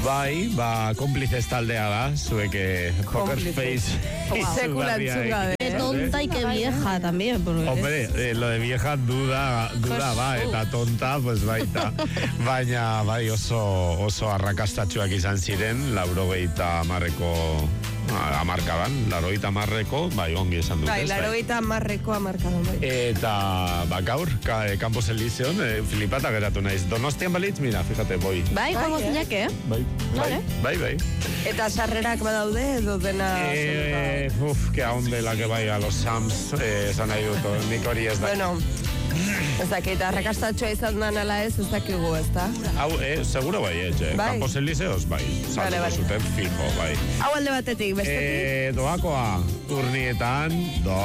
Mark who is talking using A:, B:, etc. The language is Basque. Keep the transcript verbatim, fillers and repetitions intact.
A: Bai, ba, konplizez taldea da, zueke Poker Face.
B: Sekula entzungabe.
C: Qué tonta y qué vieja también. Porque
A: Hombre, eh, lo de vieja duda, duda ba, eta tonta, pues baita. Baina, bai, oso, oso arrakastatxuak izan ziren, laurogeita amarreko amarkadan, laurogeita amarreko, bai, ongi esan dut.
B: Bai, laurogeita amarreko amarkadan, bai.
A: Eta, ba, gaur, ka, eh, Campos Elíseon, eh, flipata geratu naiz. Donostian balitz, mira, fíjate, boi.
C: Bai, como
B: Bai, eh?
C: zinak, eh?
A: Bai, bai, bai, bai.
B: Eta sarrerak badaude edo dena...
A: Eh, uf, que aún de la que bai a los Sams, eh, esan nahi dut, nik hori ez da.
B: Bueno, ez dakit, arrakastatxoa izan dan ala ez, ez dakigu, ez da?
A: Hau, eh, seguro bai, eh,
B: Bai.
A: Campos Elíseos, bai,
B: Vale,
A: saltuko
B: vale.
A: zuten fijo, bai.
B: Hau alde batetik, bestetik?
A: Eh, doakoa, turnietan, do